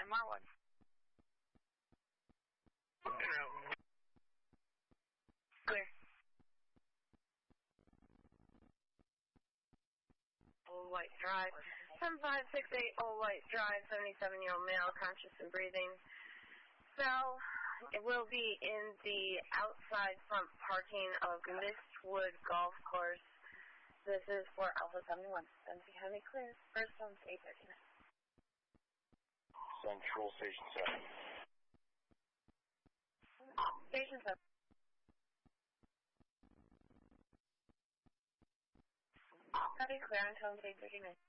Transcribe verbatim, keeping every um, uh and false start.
M R one. Clear. Old White Drive. seven five six eight Old White Drive, seventy-seven-year-old male, conscious and breathing. Cell, it will be in the outside front parking of Mistwood Golf Course. This is for Alpha seventy-one. Then if you have me clear, first on eight thirty-nine. Central Station seven. Station seven. Copy, clear until eight thirty-nine.